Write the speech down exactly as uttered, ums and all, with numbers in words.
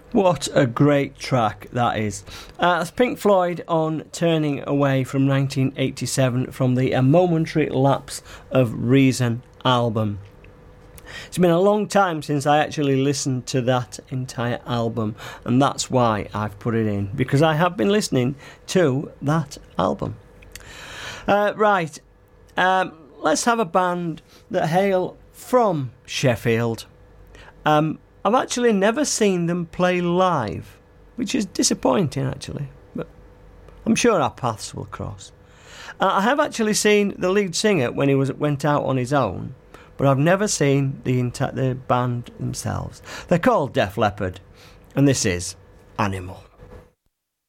What a great track that is. Uh, that's Pink Floyd on Turning Away from nineteen eighty-seven from the A Momentary Lapse of Reason album. It's been a long time since I actually listened to that entire album, and that's why I've put it in, because I have been listening to that album. Uh, right, um, let's have a band that hail from Sheffield. Um, I've actually never seen them play live, which is disappointing actually, but I'm sure our paths will cross. Uh, I have actually seen the lead singer when he was went out on his own, but I've never seen the, the band themselves. They're called Def Leppard, and this is Animal.